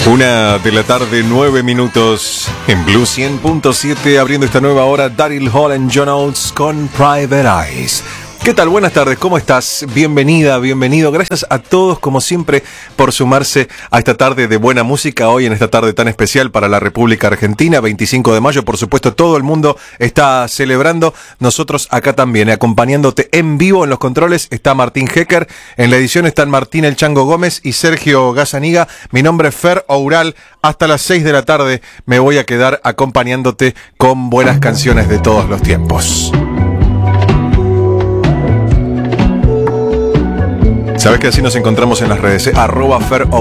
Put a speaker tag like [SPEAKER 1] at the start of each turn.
[SPEAKER 1] 1:09 p.m. en Blue 100.7, abriendo esta nueva hora, Daryl Hall and John Oates con Private Eyes. ¿Qué tal? Buenas tardes, ¿cómo estás? Bienvenida, bienvenido. Gracias a todos, como siempre, por sumarse a esta tarde de buena música. Hoy en esta tarde tan especial para la República Argentina, 25 de mayo. Por supuesto, todo el mundo está celebrando. Nosotros acá también, acompañándote en vivo en los controles. Está Martín Hecker. En la edición están Martín El Chango Gómez y Sergio Gazzaniga. Mi nombre es Fer Oural. Hasta las 6 de la tarde me voy a quedar acompañándote con buenas canciones de todos los tiempos. Sabes que así nos encontramos en las redes, @Fer